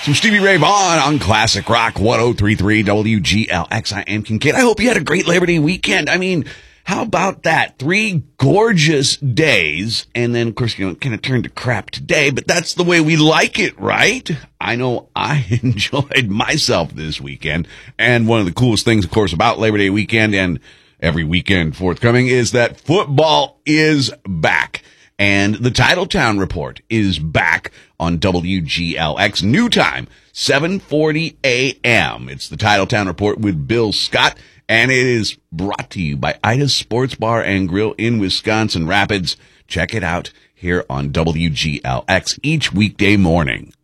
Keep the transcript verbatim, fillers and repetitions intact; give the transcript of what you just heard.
Some Stevie Ray Vaughan on Classic Rock one oh three point three W G L X. I am Kincaid. I hope you had a great Labor Day weekend. I mean, how about that? Three gorgeous days, and then, of course, you know, it kind of turned to crap today, but that's the way we like it, right? I know I enjoyed myself this weekend, and one of the coolest things, of course, about Labor Day weekend and every weekend forthcoming is that football is back. And the Titletown Report is back on W G L X. New time, seven forty a.m. It's the Titletown Report with Bill Scott, and it is brought to you by Ida's Sports Bar and Grill in Wisconsin Rapids. Check it out here on W G L X each weekday morning.